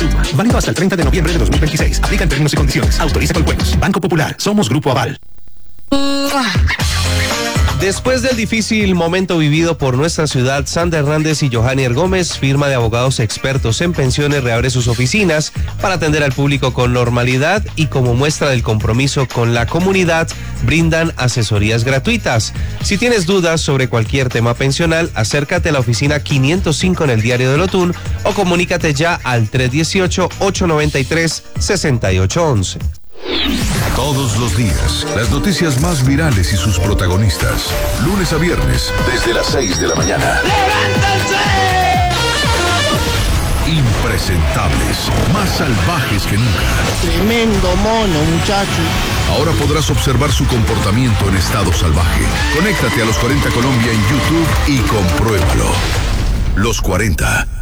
Suma. Válido hasta el 30 de noviembre de 2026. Aplican términos y condiciones. Autoriza con juegos. Banco Popular. Somos Grupo Aval. Después del difícil momento vivido por nuestra ciudad, Sandra Hernández y Johannier Gómez, firma de abogados expertos en pensiones, reabre sus oficinas para atender al público con normalidad y como muestra del compromiso con la comunidad, brindan asesorías gratuitas. Si tienes dudas sobre cualquier tema pensional, acércate a la oficina 505 en el Diario del Otún o comunícate ya al 318-893-6811. Todos los días, las noticias más virales y sus protagonistas. Lunes a viernes, desde las 6 de la mañana. ¡Levántense! Impresentables, más salvajes que nunca. Tremendo mono, muchacho. Ahora podrás observar su comportamiento en estado salvaje. Conéctate a Los 40 Colombia en YouTube y compruébalo. Los 40.